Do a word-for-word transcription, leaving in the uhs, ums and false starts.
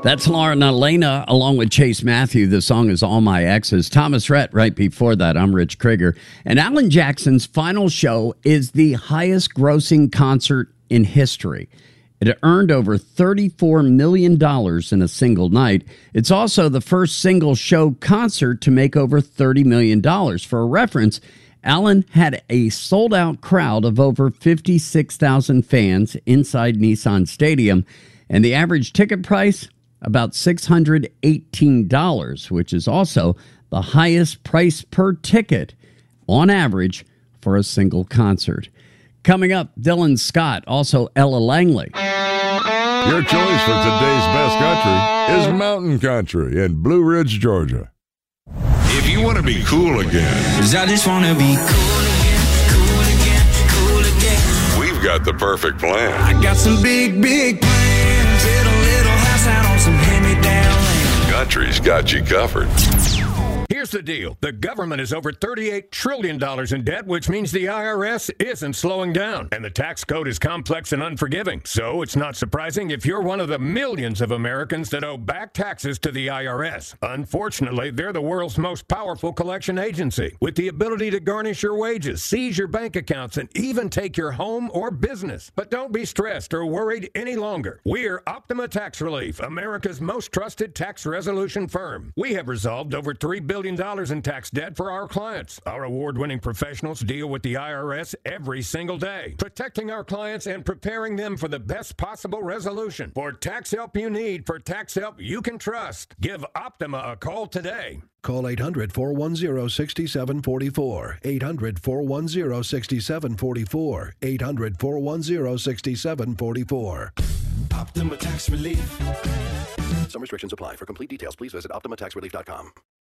That's Lauren Elena along with Chase Matthew. The song is All My Exes. Thomas Rhett right before that. I'm Rich Krieger. And Alan Jackson's final show is the highest grossing concert in history. It earned over thirty-four million dollars in a single night. It's also the first single show concert to make over thirty million dollars. For a reference, Alan had a sold-out crowd of over fifty-six thousand fans inside Nissan Stadium, and the average ticket price, about six hundred eighteen dollars, which is also the highest price per ticket on average for a single concert. Coming up, Dylan Scott, also Ella Langley. Your choice for today's best country is Mountain Country in Blue Ridge, Georgia. If you want to be cool again, 'cause I just want to be cool again, cool again, cool again. We've got the perfect plan. I got some big, big plans. Build a little house out on some hand-me-down land. Country's got you covered. Here's the deal. The government is over thirty-eight trillion dollars in debt, which means the I R S isn't slowing down. And the tax code is complex and unforgiving. So it's not surprising if you're one of the millions of Americans that owe back taxes to the I R S. Unfortunately, they're the world's most powerful collection agency, with the ability to garnish your wages, seize your bank accounts, and even take your home or business. But don't be stressed or worried any longer. We're Optima Tax Relief, America's most trusted tax resolution firm. We have resolved over three billion dollars in tax debt for our clients. Our award-winning professionals deal with the I R S every single day, protecting our clients and preparing them for the best possible resolution. For tax help you need, for tax help you can trust, give Optima a call today. Call eight hundred, four one zero, six seven four four. eight hundred, four one zero, six seven four four. eight hundred, four one zero, six seven four four. Optima Tax Relief. Some restrictions apply. For complete details, please visit optima tax relief dot com.